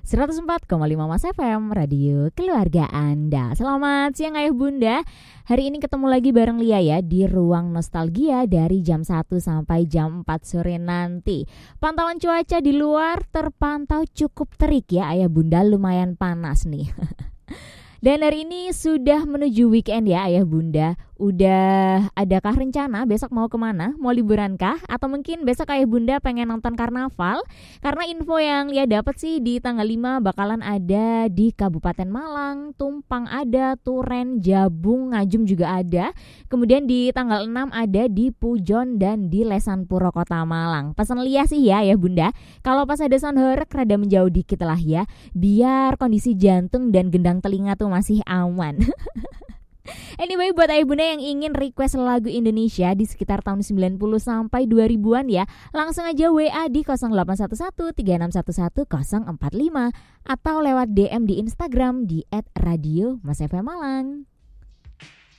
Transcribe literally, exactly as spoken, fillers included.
seratus empat koma lima Mas F M, radio keluarga Anda. Selamat siang Ayah Bunda. Hari ini ketemu lagi bareng Lia ya di Ruang Nostalgia dari jam satu sampai jam empat sore nanti. Pantauan cuaca di luar terpantau cukup terik ya Ayah Bunda, lumayan panas nih. Dan hari ini sudah menuju weekend ya Ayah Bunda. Udah adakah rencana besok mau kemana? Mau liburan kah? Atau mungkin besok Ayah Bunda pengen nonton karnaval? Karena info yang Lia dapat sih di tanggal lima bakalan ada di Kabupaten Malang, Tumpang ada, Turen, Jabung, Ngajum juga ada. Kemudian di tanggal enam ada di Pujon dan di Lesan Puro Kota Malang. Pesan Lia sih ya Ayah Bunda, kalau pas ada sound horeg rada menjauh dikit lah ya, biar kondisi jantung dan gendang telinga tuh masih aman. Anyway, buat Ayah Bunda yang ingin request lagu Indonesia di sekitar tahun sembilan puluh sampai dua ribuan ya, langsung aja W A di nol delapan satu satu tiga enam satu satu nol empat lima atau lewat D M di Instagram di et radio mas f m malang.